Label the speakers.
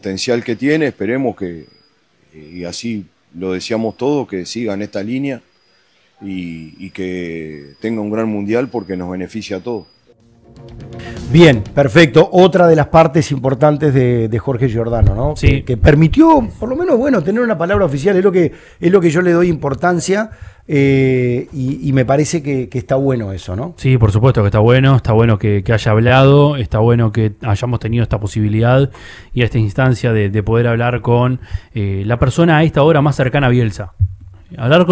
Speaker 1: potencial que tiene, esperemos que, y así lo deseamos todos, que siga en esta línea y que tenga un gran mundial porque nos beneficia a todos.
Speaker 2: Bien, perfecto. Otra de las partes importantes de Jorge Giordano, ¿no?
Speaker 3: Sí.
Speaker 2: Que permitió, por lo menos, bueno, tener una palabra oficial, es lo que yo le doy importancia, y me parece que está bueno eso, ¿no?
Speaker 3: Sí, por supuesto que está bueno que haya hablado, está bueno que hayamos tenido esta posibilidad y esta instancia de poder hablar con la persona a esta hora más cercana a Bielsa. Hablar con